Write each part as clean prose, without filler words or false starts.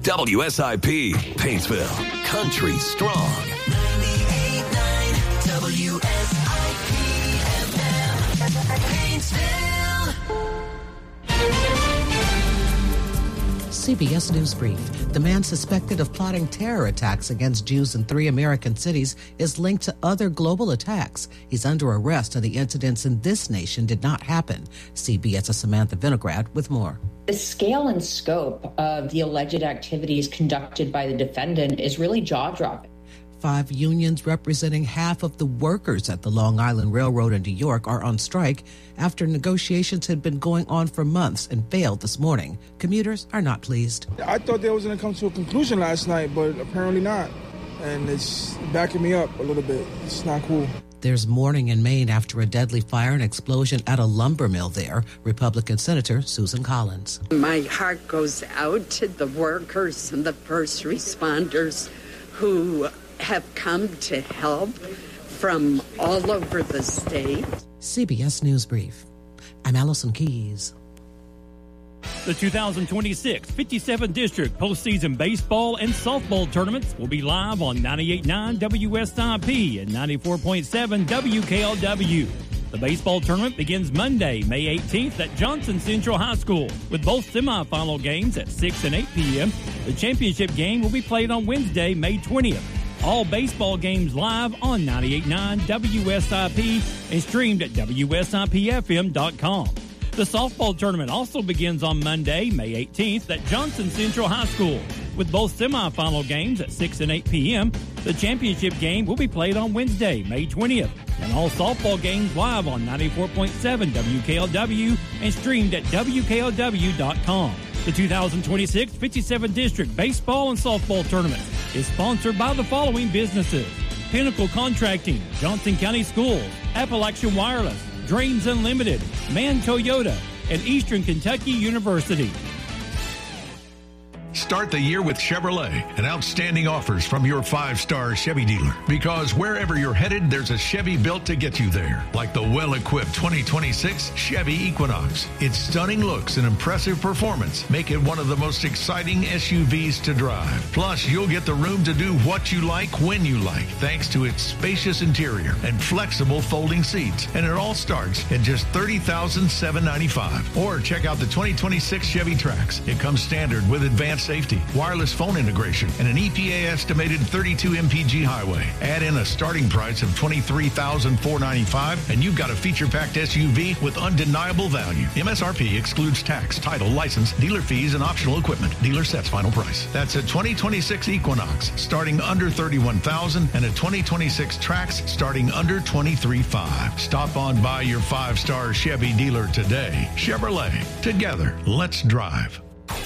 WSIP, Paintsville, country strong. 98.9 WSIP FM, Paintsville. CBS News Brief. The man suspected of plotting terror attacks against Jews in 3 American cities is linked to other global attacks. He's under arrest, and the incidents in this nation did not happen. CBS's Samantha Vinograd with more. The scale and scope of the alleged activities conducted by the defendant is really jaw-dropping. 5 unions representing half of the workers at the Long Island Railroad in New York are on strike after negotiations had been going on for months and failed this morning. Commuters are not pleased. I thought they was going to come to a conclusion last night, but apparently not. And it's backing me up a little bit. It's not cool. There's mourning in Maine after a deadly fire and explosion at a lumber mill there. Republican Senator Susan Collins. My heart goes out to the workers and the first responders who have come to help from all over the state. CBS News Brief. I'm Allison Keys. The 2026 57th District postseason baseball and softball tournaments will be live on 98.9 WSIP and 94.7 WKLW. The baseball tournament begins Monday, May 18th at Johnson Central High School, with both semifinal games at 6 and 8 p.m. The championship game will be played on Wednesday, May 20th. All baseball games live on 98.9 WSIP and streamed at WSIPFM.com. The softball tournament also begins on Monday, May 18th at Johnson Central High School, with both semifinal games at 6 and 8 p.m. The championship game will be played on Wednesday, May 20th, and all softball games live on 94.7 WKLW and streamed at WKLW.com. The 2026 57th District Baseball and Softball Tournament is sponsored by the following businesses: Pinnacle Contracting, Johnson County Schools, Appalachian Wireless, Dreams Unlimited, Man Toyota, and Eastern Kentucky University. Start the year with Chevrolet and outstanding offers from your 5-star Chevy dealer. Because wherever you're headed, there's a Chevy built to get you there. Like the well-equipped 2026 Chevy Equinox. Its stunning looks and impressive performance make it one of the most exciting SUVs to drive. Plus, you'll get the room to do what you like when you like, thanks to its spacious interior and flexible folding seats. And it all starts at just $30,795. Or check out the 2026 Chevy Trax. It comes standard with advanced safety, wireless phone integration, and an EPA estimated 32 mpg highway. Add in a starting price of $23,495, and you've got a feature-packed SUV with undeniable value. MSRP excludes tax, title, license, dealer fees, and optional equipment. Dealer sets final price. That's a 2026 Equinox starting under $31,000 and a 2026 Trax starting under $23,500. Stop on by your 5-star Chevy dealer today. Chevrolet. Together, let's drive.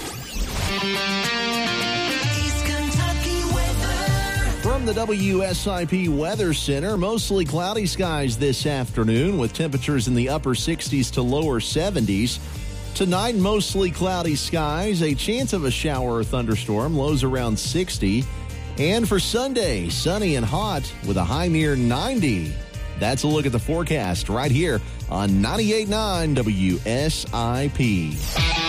From the WSIP Weather Center, mostly cloudy skies this afternoon with temperatures in the upper 60s to lower 70s. Tonight, mostly cloudy skies, a chance of a shower or thunderstorm, lows around 60. And for Sunday, sunny and hot with a high near 90. That's a look at the forecast right here on 98.9 WSIP.